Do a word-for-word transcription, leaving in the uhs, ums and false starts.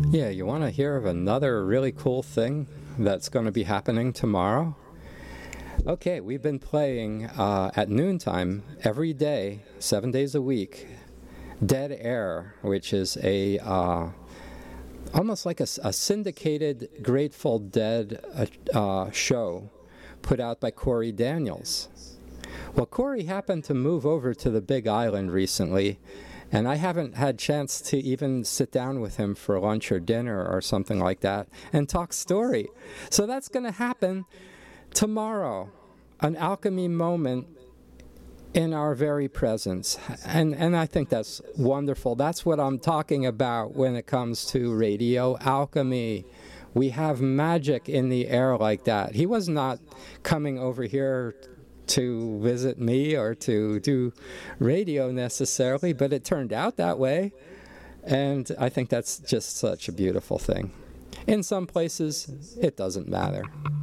Yeah, you want to hear of another really cool thing that's going to be happening tomorrow? Okay, we've been playing uh, at noontime every day, seven days a week, Dead Air, which is a uh, almost like a, a syndicated Grateful Dead uh, uh, show put out by Corey Daniels. Well, Corey happened to move over to the Big Island recently, and I haven't had a chance to even sit down with him for lunch or dinner or something like that and talk story. So that's going to happen tomorrow, an alchemy moment in our very presence. And and I think that's wonderful. That's what I'm talking about when it comes to radio alchemy. We have magic in the air like that. He was not coming over here to visit me or to do radio necessarily, but it turned out that way. And I think that's just such a beautiful thing. In some places, it doesn't matter.